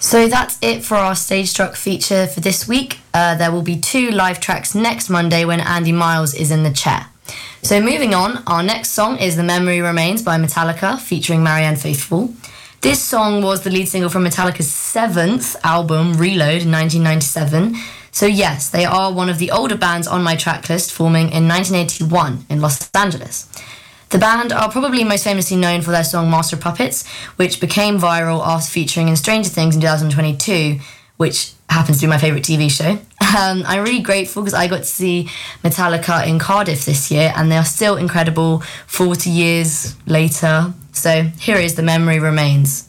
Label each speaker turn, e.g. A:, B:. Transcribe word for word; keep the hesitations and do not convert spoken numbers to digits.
A: So that's it for our Stage Struck feature for this week. Uh, there will be two live tracks next Monday when Andy Miles is in the chair. So moving on, our next song is The Memory Remains by Metallica featuring Marianne Faithfull. This song was the lead single from Metallica's seventh album, Reload, in nineteen ninety-seven. So yes, they are one of the older bands on my track list, forming in nineteen eighty-one in Los Angeles. The band are probably most famously known for their song Master of Puppets, which became viral after featuring in Stranger Things in two thousand twenty-two, which happens to be my favourite T V show. Um, I'm really grateful because I got to see Metallica in Cardiff this year, and they are still incredible forty years later. So here is The Memory Remains.